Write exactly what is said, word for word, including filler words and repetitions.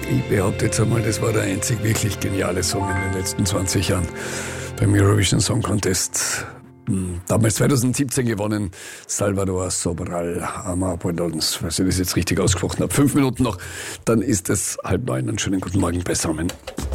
Ich behaupte jetzt einmal, das war der einzig wirklich geniale Song in den letzten zwanzig Jahren beim Eurovision Song Contest. Damals zweitausendsiebzehn gewonnen, Salvador Sobral Amor-Perdons, falls ich das jetzt richtig ausgesprochen habe. Fünf Minuten noch, dann ist es halb neun. Einen schönen guten Morgen bei Salmen.